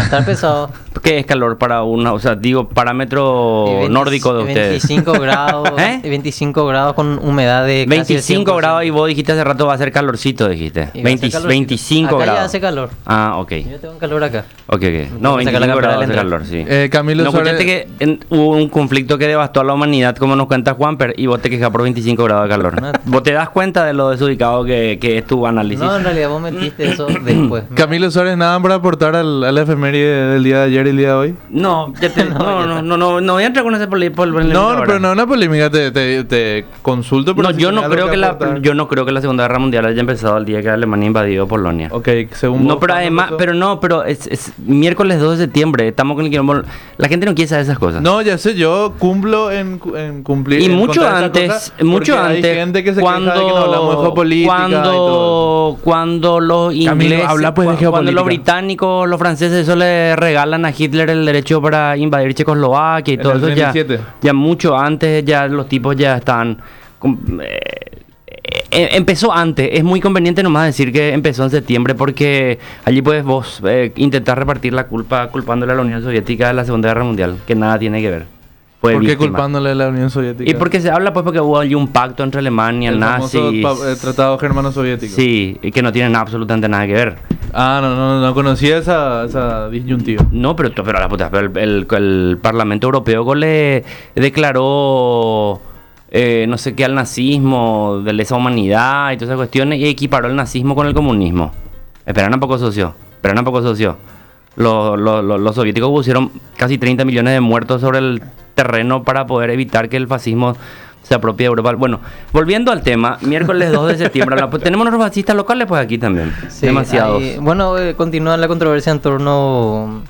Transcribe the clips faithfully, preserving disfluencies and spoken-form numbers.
estar pesado. ¿Qué es calor para una, o sea, digo, parámetro veinte nórdico de ustedes? veinticinco grados, ¿Eh? veinticinco grados con humedad de casi el veinticinco cien por ciento. grados y vos dijiste hace rato va a ser calorcito, dijiste. Y va a ser veinte, calorcito. veinticinco Acá grados. ya hace calor. Ah, ok. Yo tengo calor acá. Ok, ok. No, Vamos a sacar la veinticinco cámara grados al de entrar. calor, sí. Eh, Camilo No, sobre... escuchaste que en- hubo un conflicto que devastó a la humanidad, como nos cuenta Juanper, y vos te quejas por veinticinco grados de calor. No. ¿Vos te das cuenta de lo desubicado que, que es tu análisis? No, en realidad vos metiste eso después. Camilo Suárez, ¿nada para aportar al, al efeméride del día de ayer y el día de hoy? No, ya te- No, no, ya no, está. no, no, no voy a entrar con ese poli, pol- pol- No, ahora. pero no una polémica, te, te, te consulto. pero No, si yo tenés no algo creo que la, aportar. yo no creo que la Segunda Guerra Mundial haya empezado el día que Alemania invadió Polonia. Ok, según No, vos, pero ¿cuándo además, empezó? pero no, pero es, es miércoles dos de septiembre, estamos con el quilombo. La gente no quiere saber esas cosas. No, ya sé, yo cumplo en, cu- en cumplir. Y en mucho contar esa antes, cosa, mucho porque antes, hay gente que se cuando, queja de que no hablamos de geopolítica y todo cuando, cuando los ingleses, habla, pues, de cu- cuando los geopolítica. británicos, los franceses, eso le regalan a Hitler el derecho para invadir Checoslovaquia y En todo el eso ya, treinta y siete. ya mucho antes, ya los tipos ya están. com- eh, eh, empezó antes, es muy conveniente nomás decir que empezó en septiembre porque allí puedes vos eh, intentar repartir la culpa culpándole a la Unión Soviética de la Segunda Guerra Mundial, que nada tiene que ver. Fue ¿Por qué víctima. culpándole a la Unión Soviética? Y porque se habla pues porque hubo allí un pacto entre Alemania, el famoso nazis. pa- eh, tratado germano-soviético. Sí, y que no tiene nada, absolutamente nada que ver. Ah, no, no, no conocía esa, esa disyuntiva. No, pero, pero, la puta, pero el, el- el Parlamento Europeo le declaró eh, no sé qué al nazismo, de lesa humanidad y todas esas cuestiones, y equiparó el nazismo con el comunismo. Esperan un poco, socio. Esperan un poco, socio. Los, los, los, los soviéticos pusieron casi treinta millones de muertos sobre el terreno para poder evitar que el fascismo se apropie de Europa. Bueno, volviendo al tema, miércoles dos de septiembre, la- pues, tenemos unos fascistas locales pues aquí también. Sí, Demasiados. hay- bueno, eh, continúa la controversia en torno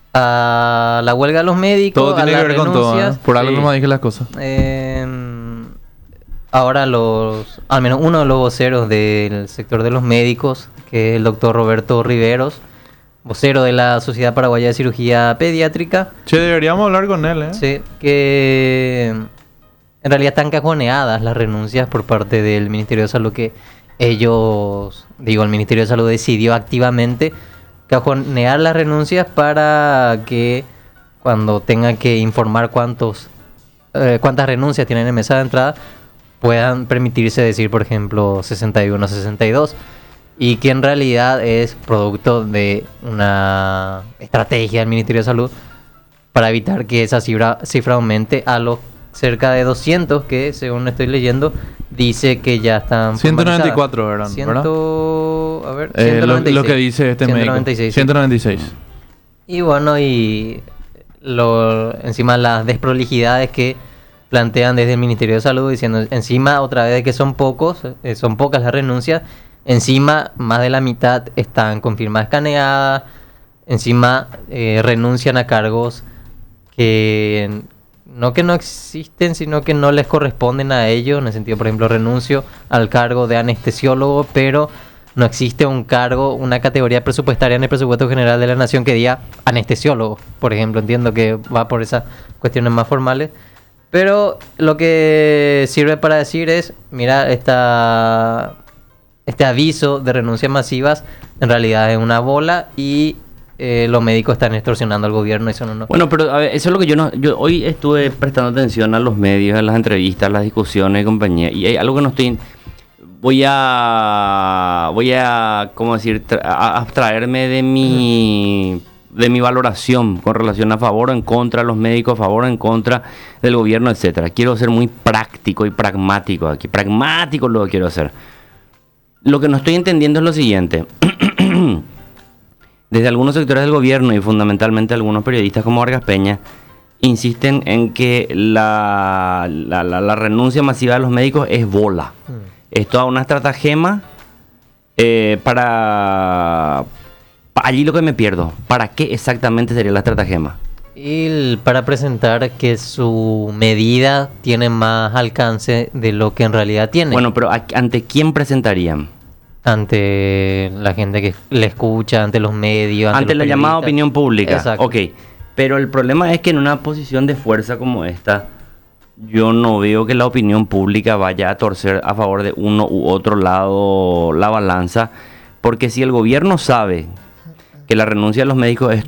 a la huelga de los médicos, Todo a tiene que las ver con todo, ¿eh? renuncias. Por algo Sí. no me dije las cosas. Eh, ahora los, al menos uno de los voceros del sector de los médicos, que es el doctor Roberto Riveros, vocero de la Sociedad Paraguaya de Cirugía Pediátrica, Che, deberíamos hablar con él, ¿eh? sí, que en realidad están cajoneadas las renuncias por parte del Ministerio de Salud, que ellos, digo, el Ministerio de Salud decidió activamente cajonear las renuncias para que cuando tengan que informar cuántos eh, cuántas renuncias tienen en mesa de entrada, puedan permitirse decir, por ejemplo, sesenta y uno, sesenta y dos, y que en realidad es producto de una estrategia del Ministerio de Salud para evitar que esa cifra, cifra aumente a los cerca de doscientos que, según estoy leyendo, dice que ya están ciento noventa y formalizadas. cuatro eran, ¿verdad? Ciento- a ver, Eh, lo, ciento noventa y lo seis. que dice este ciento médico. noventa y seis, sí. ciento noventa y seis. Y bueno, y lo, encima las desprolijidades que plantean desde el Ministerio de Salud, diciendo encima otra vez de que son pocos, eh, son pocas las renuncias, encima más de la mitad están confirmadas escaneadas, encima eh, renuncian a cargos que no que no existen, sino que no les corresponden a ellos, en el sentido, por ejemplo, renuncio al cargo de anestesiólogo, pero no existe un cargo, una categoría presupuestaria en el presupuesto general de la nación que diga anestesiólogo, por ejemplo. Entiendo que va por esas cuestiones más formales, pero lo que sirve para decir es, mira, esta, este aviso de renuncias masivas en realidad es una bola y eh, los médicos están extorsionando al gobierno, eso no, no. Bueno, pero a ver, eso es lo que yo no... Yo hoy estuve prestando atención a los medios, a las entrevistas, a las discusiones y compañía, y hay algo que no estoy... Voy a... Voy a... ¿Cómo decir? Tra- a abstraerme de mi... de mi valoración con relación a favor o en contra de los médicos, a favor o en contra del gobierno, etcétera. Quiero ser muy práctico y pragmático aquí. Pragmático lo que quiero hacer. Lo que no estoy entendiendo es lo siguiente. Desde algunos sectores del gobierno y fundamentalmente algunos periodistas como Vargas Peña insisten en que la, la, la, la renuncia masiva de los médicos es bola. Mm. Es toda una estratagema eh, para... pa- Allí lo que me pierdo. ¿Para qué exactamente sería la estratagema? Y el- para presentar que su medida tiene más alcance de lo que en realidad tiene. Bueno, pero ¿a- ¿ante quién presentarían? Ante la gente que le escucha, ante los medios, Ante los la llamada periodistas. opinión pública. Exacto. Ok, pero el problema es que en una posición de fuerza como esta, yo no veo que la opinión pública vaya a torcer a favor de uno u otro lado la balanza, porque si el gobierno sabe que la renuncia de los médicos es